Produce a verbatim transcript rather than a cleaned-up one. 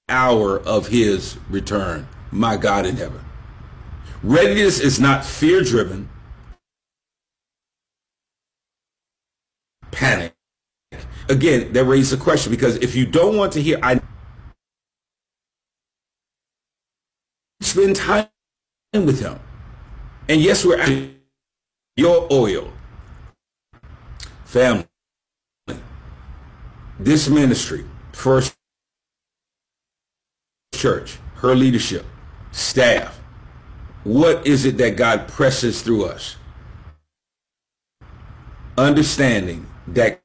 hour of his return. My God in heaven. Readiness is not fear-driven panic. Again, that raises a question, because if you don't want to hear, I spend time with him. And yes, we're asking your oil. Family. This ministry, First Church, her leadership, staff, what is it that God presses through us? Understanding that